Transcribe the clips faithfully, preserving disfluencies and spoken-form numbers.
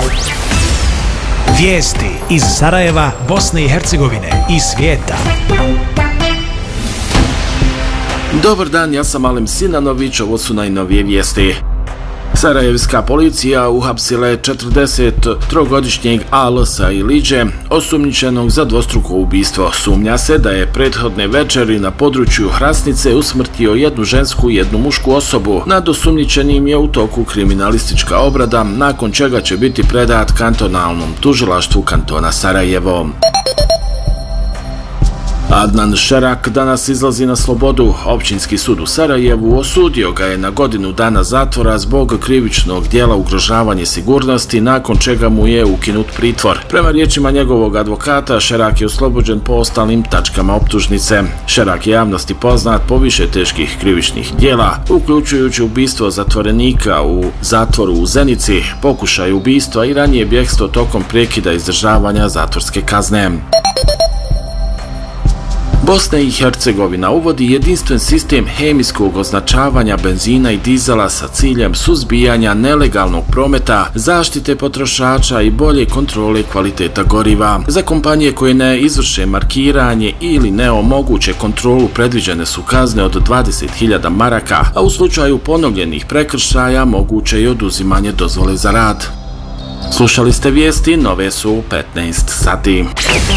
Vijesti iz Sarajeva, Bosne i Hercegovine i svijeta. Dobar dan, ja sam Alim Sinanović, ovo su najnovije vijesti. Sarajevska policija uhapsila je četrdesettrogodišnjeg Alsa Iliđe, osumnjičenog za dvostruko ubistvo. Sumnja se da je prethodne večeri na području Hrasnice usmrtio jednu žensku i jednu mušku osobu. Nad osumnjičenim je u toku kriminalistička obrada, nakon čega će biti predat kantonalnom tužilaštvu kantona Sarajevo. Adnan Šerak danas izlazi na slobodu. Općinski sud u Sarajevu osudio ga je na godinu dana zatvora zbog krivičnog dijela ugrožavanje sigurnosti, nakon čega mu je ukinut pritvor. Prema riječima njegovog advokata, Šerak je oslobođen po ostalim tačkama optužnice. Šerak je javnosti poznat po više teških krivičnih dijela, uključujući ubistvo zatvorenika u zatvoru u Zenici, pokušaj ubistva i ranije bjegstvo tokom prekida izdržavanja zatvorske kazne. Bosna i Hercegovina uvodi jedinstven sistem hemijskog označavanja benzina i dizela sa ciljem suzbijanja nelegalnog prometa, zaštite potrošača i bolje kontrole kvaliteta goriva. Za kompanije koje ne izvrše markiranje ili ne omoguće kontrolu predviđene su kazne od dvadeset hiljada maraka, a u slučaju ponovljenih prekršaja moguće je oduzimanje dozvole za rad. Slušali ste vijesti, nove su u petnaest sati.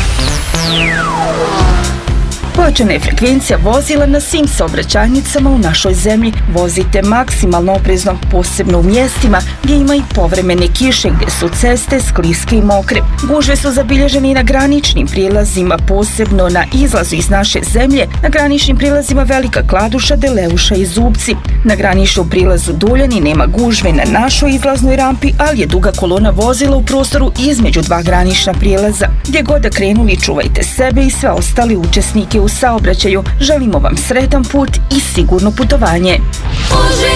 Pojačana je frekvencija vozila na svim saobraćajnicama u našoj zemlji. Vozite maksimalno oprezno, posebno u mjestima gdje ima i povremene kiše, gdje su ceste skliske i mokre. Gužve su zabilježene i na graničnim prijelazima, posebno na izlazu iz naše zemlje, na graničnim prilazima Velika Kladuša, Deleuša i Zubci. Na graničnom prilazu Duljani nema gužve na našoj izlaznoj rampi, ali je duga kolona vozila u prostoru između dva granična prijelaza. Gdje god da krenuli, čuvajte sebe i sve ostali učesnike u saobraćaju. Želimo vam sretan put i sigurno putovanje.